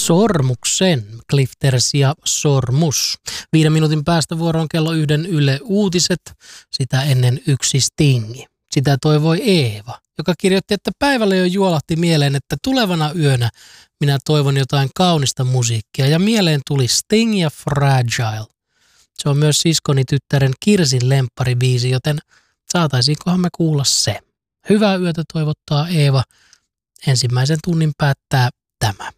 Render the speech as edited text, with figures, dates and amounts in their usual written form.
Sormuksen, Clifters ja Sormus. 5 minuutin päästä vuoroon kello 1 Yle Uutiset, sitä ennen yksi Stingi. Sitä toivoi Eeva, joka kirjoitti, että päivällä jo juolahti mieleen, että tulevana yönä minä toivon jotain kaunista musiikkia. Ja mieleen tuli Sting ja Fragile. Se on myös siskoni tyttären Kirsin lempparibiisi, joten saataisiinkohan me kuulla se. Hyvää yötä toivottaa Eeva. Ensimmäisen tunnin päättää tämä.